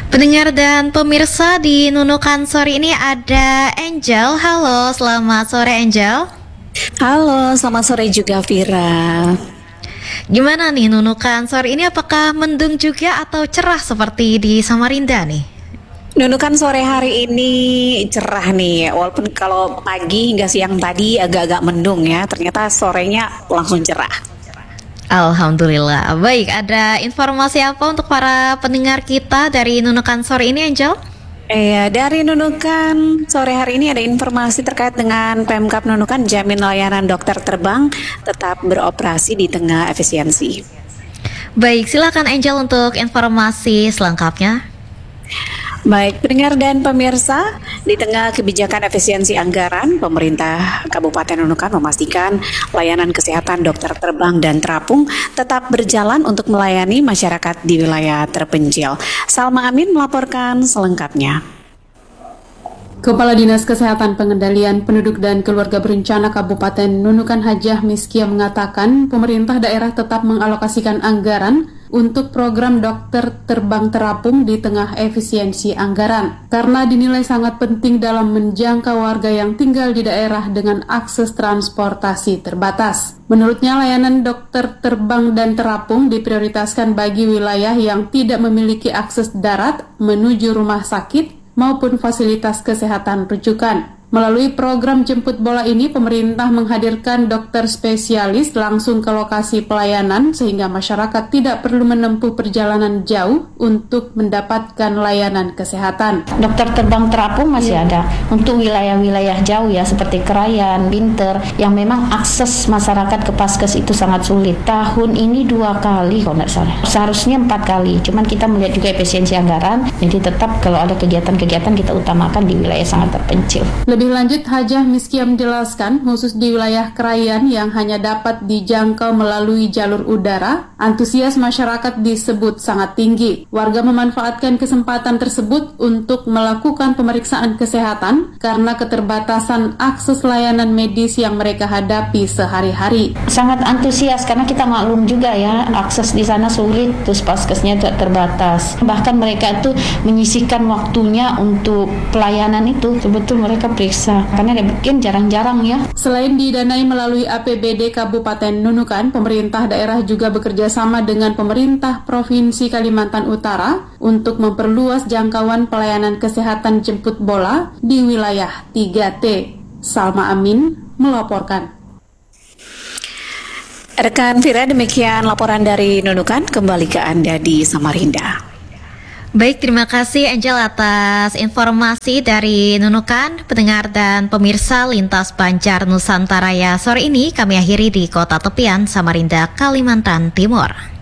Pendengar dan pemirsa di Nunukan sore ini ada Angel. Halo, selamat sore Angel. Halo, selamat sore juga Vira. Gimana nih Nunukan sore ini, apakah mendung juga atau cerah seperti di Samarinda nih? Nunukan sore hari ini cerah nih, walaupun kalau pagi hingga siang tadi agak-agak mendung ya, ternyata sorenya langsung cerah. Alhamdulillah. Baik, ada informasi apa untuk para pendengar kita dari Nunukan sore ini Angel? Dari Nunukan sore hari ini ada informasi terkait dengan Pemkab Nunukan jamin layanan dokter terbang tetap beroperasi di tengah efisiensi. Baik, silakan Angel untuk informasi selengkapnya. Baik, pendengar dan pemirsa, di tengah kebijakan efisiensi anggaran, pemerintah Kabupaten Nunukan memastikan layanan kesehatan dokter terbang dan terapung tetap berjalan untuk melayani masyarakat di wilayah terpencil. Salma Amin melaporkan selengkapnya. Kepala Dinas Kesehatan Pengendalian Penduduk dan Keluarga Berencana Kabupaten Nunukan Hajah Miskia mengatakan pemerintah daerah tetap mengalokasikan anggaran untuk program dokter terbang terapung di tengah efisiensi anggaran karena dinilai sangat penting dalam menjangkau warga yang tinggal di daerah dengan akses transportasi terbatas. Menurutnya layanan dokter terbang dan terapung diprioritaskan bagi wilayah yang tidak memiliki akses darat menuju rumah sakit maupun fasilitas kesehatan rujukan. Melalui program jemput bola ini, pemerintah menghadirkan dokter spesialis langsung ke lokasi pelayanan sehingga masyarakat tidak perlu menempuh perjalanan jauh untuk mendapatkan layanan kesehatan. Dokter terbang terapung masih ada untuk wilayah-wilayah jauh ya, seperti Krayan, Binter, yang memang akses masyarakat ke Paskes itu sangat sulit. Tahun ini 2 kali kalau tidak salah. Seharusnya 4 kali, cuman kita melihat juga efisiensi anggaran, jadi tetap kalau ada kegiatan-kegiatan kita utamakan di wilayah sangat terpencil. Lebih lanjut, Hajah Miskia menjelaskan, khusus di wilayah Krayan yang hanya dapat dijangkau melalui jalur udara, antusias masyarakat disebut sangat tinggi. Warga memanfaatkan kesempatan tersebut untuk melakukan pemeriksaan kesehatan karena keterbatasan akses layanan medis yang mereka hadapi sehari-hari. Sangat antusias karena kita maklum juga ya, akses di sana sulit, terus paskesnya terbatas. Bahkan mereka itu menyisihkan waktunya untuk pelayanan itu, betul mereka karena mungkin jarang-jarang ya. Selain didanai melalui APBD Kabupaten Nunukan, pemerintah daerah juga bekerja sama dengan pemerintah Provinsi Kalimantan Utara untuk memperluas jangkauan pelayanan kesehatan jemput bola di wilayah 3T. Salma Amin melaporkan. Rekan Vira, demikian laporan dari Nunukan, kembali ke Anda di Samarinda. Baik, terima kasih Angel atas informasi dari Nunukan. Pendengar dan pemirsa Lintas Banjar Nusantara ya, sore ini kami akhiri di Kota Tepian, Samarinda, Kalimantan Timur.